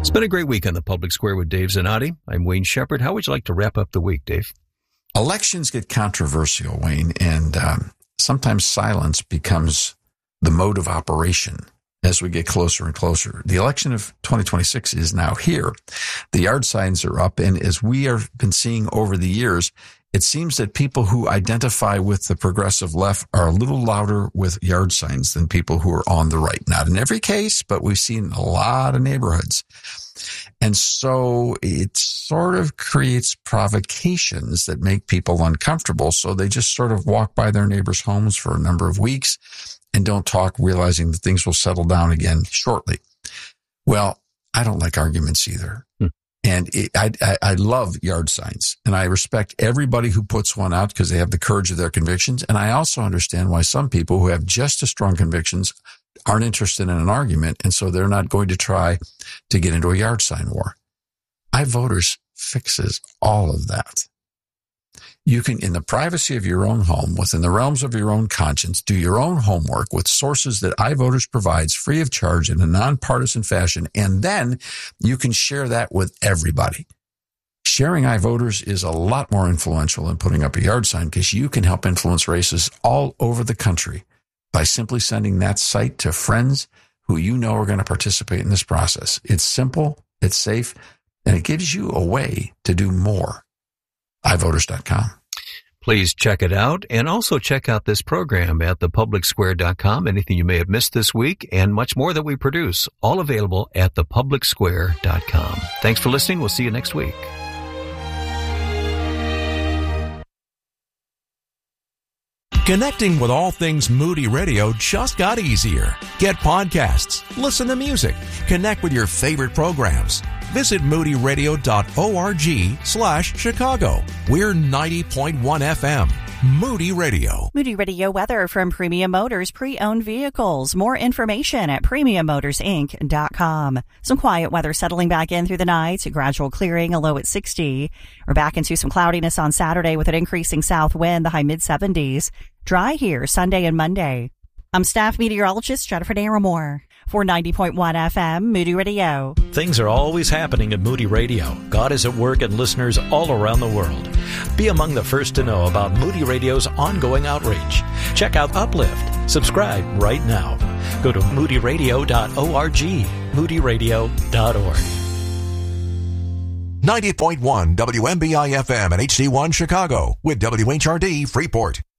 It's been a great week on the Public Square with Dave Zanotti. I'm Wayne Shepherd. How would you like to wrap up the week, Dave? Elections get controversial, Wayne, and sometimes silence becomes the mode of operation as we get closer and closer. The election of 2026 is now here. The yard signs are up, and as we have been seeing over the years, it seems that people who identify with the progressive left are a little louder with yard signs than people who are on the right. Not in every case, but we've seen a lot of neighborhoods. And so it sort of creates provocations that make people uncomfortable. So they just sort of walk by their neighbors' homes for a number of weeks and don't talk, realizing that things will settle down again shortly. Well, I don't like arguments either. And I love yard signs, and I respect everybody who puts one out because they have the courage of their convictions. And I also understand why some people who have just as strong convictions aren't interested in an argument, and so they're not going to try to get into a yard sign war. iVoters fixes all of that. You can, in the privacy of your own home, within the realms of your own conscience, do your own homework with sources that iVoters provides free of charge in a nonpartisan fashion, and then you can share that with everybody. Sharing iVoters is a lot more influential than putting up a yard sign because you can help influence races all over the country by simply sending that site to friends who you know are going to participate in this process. It's simple, it's safe, and it gives you a way to do more. iVoters.com. Please check it out, and also check out this program at thepublicsquare.com. Anything you may have missed this week and much more that we produce, all available at thepublicsquare.com. Thanks for listening. We'll see you next week. Connecting with all things Moody Radio just got easier. Get podcasts, listen to music, connect with your favorite programs. Visit moodyradio.org/Chicago. We're 90.1 FM. Moody Radio. Moody Radio weather from Premium Motors pre-owned vehicles. More information at premiummotorsinc.com. Some quiet weather settling back in through the night. Gradual clearing, a low at 60. We're back into some cloudiness on Saturday with an increasing south wind, the high mid-70s. Dry here Sunday and Monday. I'm staff meteorologist Jennifer Naramore for 90.1 FM Moody Radio. Things are always happening at Moody Radio. God is at work in listeners all around the world. Be among the first to know about Moody Radio's ongoing outreach. Check out Uplift. Subscribe right now. Go to moodyradio.org, moodyradio.org. 90.1 WMBI FM and HD1 Chicago with WHRD Freeport.